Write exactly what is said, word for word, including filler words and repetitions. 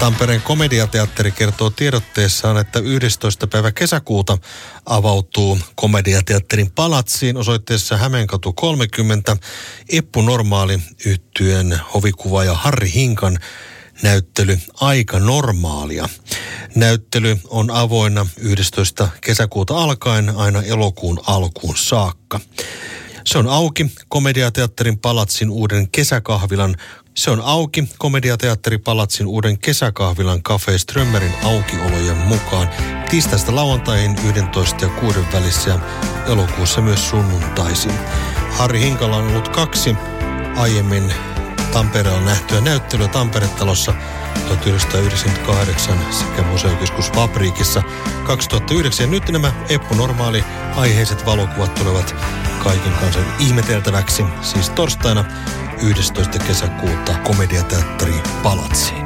Tampereen Komediateatteri kertoo tiedotteessaan, että yhdestoista päivä kesäkuuta avautuu Komediateatterin palatsiin osoitteessa Hämeenkatu kolmekymmentä Eppu Normaali -yhtyeen hovikuvaaja Harri Hinkan näyttely Aika normaalia. Näyttely on avoinna yhdestoista kesäkuuta alkaen aina elokuun alkuun saakka. Se on auki Komediateatterin palatsin uuden kesäkahvilan Se on auki Komediateatteri palatsin uuden kesäkahvilan Cafe Strömmerin aukiolojen mukaan tiistaista lauantaihin yksitoista ja kuuden välissä ja elokuussa myös sunnuntaisin. Harri Hinkalla on ollut kaksi aiemmin Tampereella nähtyä näyttelyä Tampere-talossa tuhatyhdeksänsataayhdeksänkymmentäkahdeksan sekä Museokeskus Fabriikissa kaksituhattayhdeksän. Ja nyt nämä Eppu Normaali -aiheiset valokuvat tulevat kaiken kansan ihmeteltäväksi, siis torstaina yhdestoista kesäkuuta Komediateatterin palatsiin.